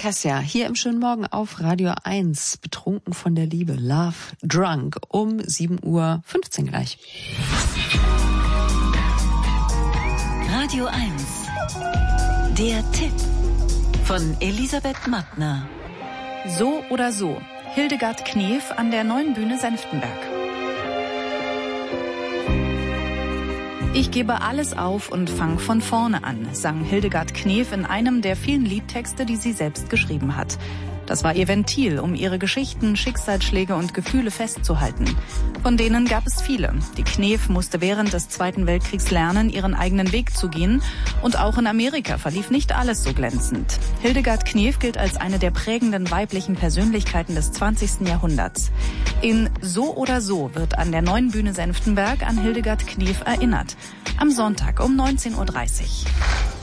Cassia, hier im schönen Morgen auf Radio 1, betrunken von der Liebe, Love Drunk, um 7:15 Uhr gleich. Radio 1, der Tipp von Elisabeth Mattner. So oder so, Hildegard Knef an der Neuen Bühne Senftenberg. Ich gebe alles auf und fang von vorne an, sang Hildegard Knef in einem der vielen Liedtexte, die sie selbst geschrieben hat. Das war ihr Ventil, um ihre Geschichten, Schicksalsschläge und Gefühle festzuhalten. Von denen gab es viele. Die Knef musste während des Zweiten Weltkriegs lernen, ihren eigenen Weg zu gehen. Und auch in Amerika verlief nicht alles so glänzend. Hildegard Knef gilt als eine der prägenden weiblichen Persönlichkeiten des 20. Jahrhunderts. In So oder so wird an der Neuen Bühne Senftenberg an Hildegard Knef erinnert. Am Sonntag um 19:30 Uhr.